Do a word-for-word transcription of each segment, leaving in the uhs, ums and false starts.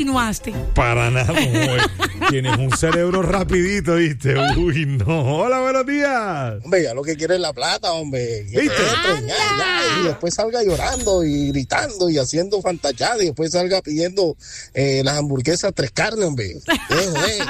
continuaste. Para nada, mujer. Tienes un cerebro rapidito, ¿viste? Uy, no. Hola, buenos días. Hombre, ya lo que quiere es la plata, hombre. ¿Viste? Ya, ya, y después salga llorando y gritando y haciendo fantachadas y después salga pidiendo eh, las hamburguesas tres carnes, hombre. Eh,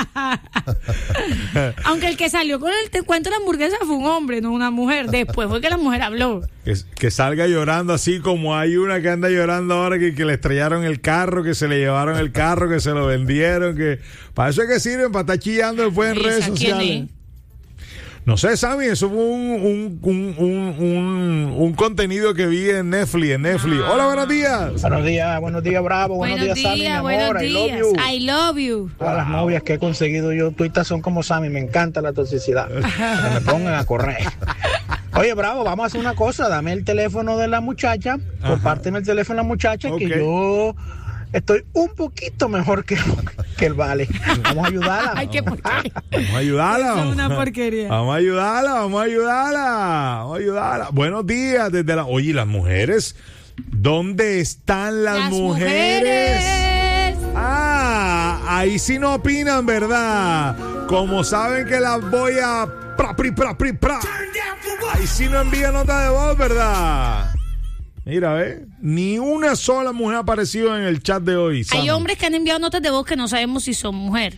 eh. Aunque el que salió con el te cuento de la hamburguesa fue un hombre, no una mujer. Después fue que la mujer habló. Que, que salga llorando así como hay una que anda llorando ahora que, que le estrellaron el carro, que se le llevaron el carro, que se lo vendieron, que para eso es que sirven, para estar chillando después en redes sociales. No sé, Sammy, eso fue un, un, un, un, un, un contenido que vi en Netflix, en Netflix. Ah. Hola, buenos días. Buenos días, buenos días, Bravo. Buenos, buenos días, Sammy, mi amor. Buenos I días. love you. I love you. Todas las novias que he conseguido yo, tuitas son como Sammy, me encanta la toxicidad. Que me pongan a correr. Oye, Bravo, vamos a hacer una cosa, dame el teléfono de la muchacha, Ajá. compárteme el teléfono de la muchacha, okay. que yo estoy un poquito mejor que, que el Vale. Vamos a ayudarla. Ay, qué porquería. Vamos a ayudarla. Eso es una porquería. Vamos a ayudarla, vamos a ayudarla. Vamos a ayudarla. Buenos días desde la... Oye, las mujeres, ¿dónde están las, las mujeres? mujeres? Ah, ahí sí no opinan, ¿verdad? Como saben que las voy a... Pra, pri, pra, pri, pra. Ahí sí no envía nota de voz, ¿verdad? Mira, ve, ni una sola mujer ha aparecido en el chat de hoy. Sammy. Hay hombres que han enviado notas de voz que no sabemos si son mujer.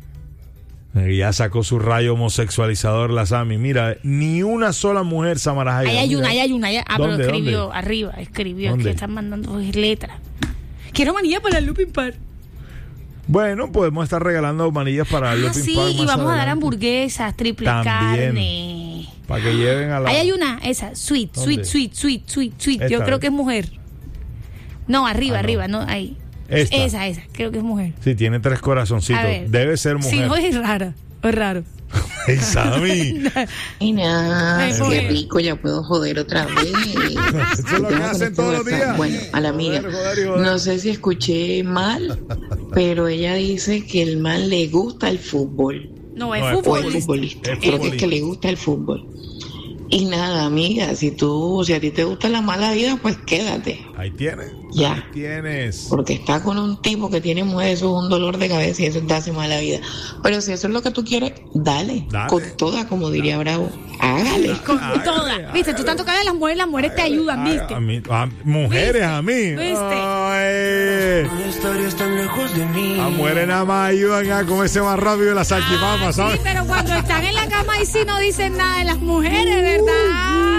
Y ya sacó su rayo homosexualizador la Sammy. Mira, ni una sola mujer, Samara. Ahí hay una, ahí hay una. Ahí, ah, pero escribió ¿Dónde? arriba, escribió. ¿Dónde? Que están mandando letras. Quiero manilla para el Looping Park. Bueno, podemos estar regalando manillas para el ah, Looping sí, Park. y vamos adelante. a dar hamburguesas, triple También. carne. Para que lleven a la... Ahí hay una, esa, sweet, ¿Dónde? sweet, sweet, sweet, sweet, sweet. Esta, Yo creo ¿eh? que es mujer. No, arriba, ah, no. arriba, no, ahí. Esta. Esa, esa, creo que es mujer. Sí, tiene tres corazoncitos. Debe ser mujer. Sí, no es rara, es raro. ¡Ey, Sammy! Y nada, qué rico, ya puedo joder otra vez. Eso es lo que hacen todos los días. Bueno, a la amiga, joder, joder, joder. No sé si escuché mal, pero ella dice que el man le gusta el fútbol. No, es no, futbolista. Es futbolista. Es futbolista. Es que le gusta el fútbol. Y nada, amiga, si tú, si a ti te gusta la mala vida, pues quédate. Ahí tienes. Ya. Ahí tienes. Porque está con un tipo que tiene mujeres, eso es un dolor de cabeza y eso te hace mala vida. Pero si eso es lo que tú quieres, dale. dale. Con toda, como diría Bravo. Hágale. Con hágale, toda. Hágale. Viste, tú tanto que hablas de las mujeres, las mujeres hágale, te ayudan, hágale, ¿viste? A mí, a, mujeres, ¿viste? A mí. ¿Viste? Ay. Las mujeres nada más ayudan a comerse más rápido las salchipapas, ¿sabes? Sí, pero cuando están en la cama ahí sí no dicen nada de las mujeres, ¿verdad?